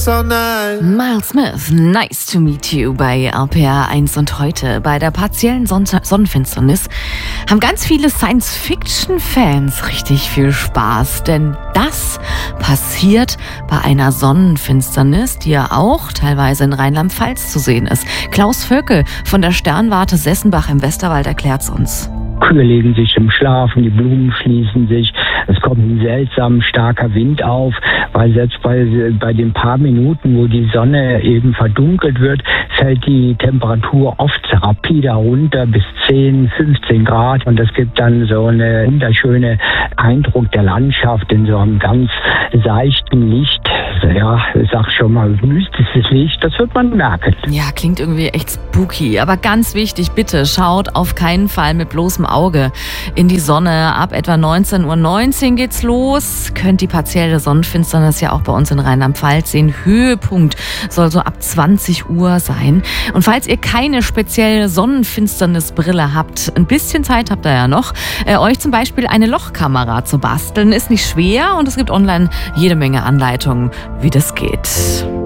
this all night. Miles Smith, Nice to Meet You bei RPR 1 und heute bei der partiellen Sonnenfinsternis haben ganz viele Science-Fiction-Fans richtig viel Spaß, denn das passiert bei einer Sonnenfinsternis, die ja auch teilweise in Rheinland-Pfalz zu sehen ist. Klaus Völkel von der Sternwarte Sessenbach im Westerwald erklärt's uns. Kühe legen sich im Schlafen, die Blumen schließen sich, es kommt ein seltsam starker Wind auf, weil selbst bei den paar Minuten, wo die Sonne eben verdunkelt wird, fällt die Temperatur oft rapide runter bis 10, 15 Grad und das gibt dann so einen wunderschönen Eindruck der Landschaft in so einem ganz seichten Licht. Ja, ich sag schon mal, mystisches Licht, das wird man merken. Ja, klingt irgendwie echt spooky, aber ganz wichtig, bitte schaut auf keinen Fall mit bloßem Auge in die Sonne. Ab etwa 19:19 Uhr geht's los. Könnt die partielle Sonnenfinsternis ja auch bei uns in Rheinland-Pfalz sehen. Höhepunkt soll so ab 20 Uhr sein. Und falls ihr keine spezielle Sonnenfinsternisbrille habt, ein bisschen Zeit habt ihr ja noch, euch zum Beispiel eine Lochkamera zu basteln, ist nicht schwer und es gibt online jede Menge Anleitungen, wie das geht.